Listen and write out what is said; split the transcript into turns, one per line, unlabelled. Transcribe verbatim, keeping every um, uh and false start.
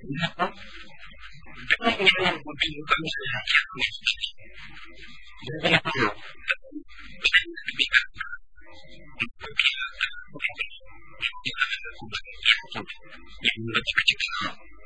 D'accord. Beneen ñaareel bu bi ñu ko misaal ci ak nekk dëgg la ko